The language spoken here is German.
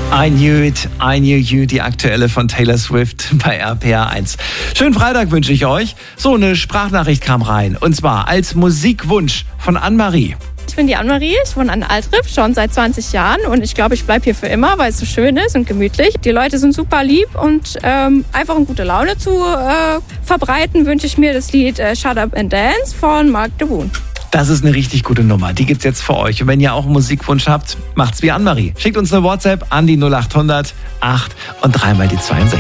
I Knew You, die aktuelle von Taylor Swift bei RPR 1. Schönen Freitag wünsche ich euch. So, eine Sprachnachricht kam rein. Und zwar als Musikwunsch von Anne-Marie. Ich bin die Anne-Marie, ich wohne an Altrip schon seit 20 Jahren und ich glaube, ich bleibe hier für immer, weil es so schön ist und gemütlich. Die Leute sind super lieb und einfach eine gute Laune zu verbreiten, wünsche ich mir das Lied Shut Up and Dance von Mark DeBoon. Das ist eine richtig gute Nummer. Die gibt's jetzt für euch. Und wenn ihr auch einen Musikwunsch habt, macht's wie Anne-Marie. Schickt uns eine WhatsApp an die 0800 8 und 3 mal die 62.